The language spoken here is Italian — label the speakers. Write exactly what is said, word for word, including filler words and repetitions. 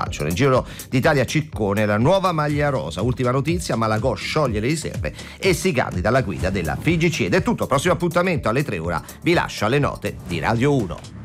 Speaker 1: lancio nel Giro d'Italia Ciccone la nuova maglia rosa. Ultima notizia: Malagò scioglie le riserve e si candida alla guida della F I G C. Ed è tutto, prossimo appuntamento alle tre ora, vi lascio alle note di Radio uno.